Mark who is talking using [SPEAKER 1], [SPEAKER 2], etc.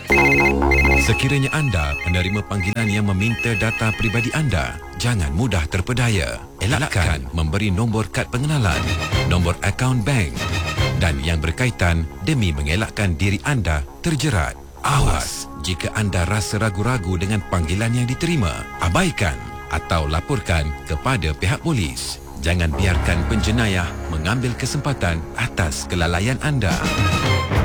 [SPEAKER 1] Sekiranya anda menerima panggilan yang meminta data peribadi anda, jangan mudah terpedaya. Elakkan memberi nombor kad pengenalan, nombor akaun bank dan yang berkaitan demi mengelakkan diri anda terjerat. Awas jika anda rasa ragu-ragu dengan panggilan yang diterima, abaikan atau laporkan kepada pihak polis. Jangan biarkan penjenayah mengambil kesempatan atas kelalaian anda.